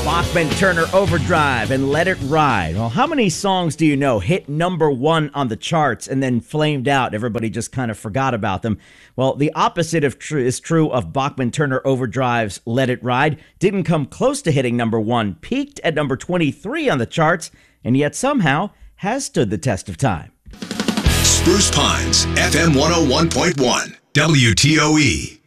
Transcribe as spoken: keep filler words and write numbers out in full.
Bachman Turner Overdrive and Let It Ride. Well, how many songs do you know hit number one on the charts and then flamed out? Everybody just kind of forgot about them. Well, the opposite of tr- is true of Bachman Turner Overdrive's Let It Ride. Didn't come close to hitting number one, peaked at number twenty-three on the charts, and yet somehow has stood the test of time. Spruce Pines, F M one oh one point one, W T O E.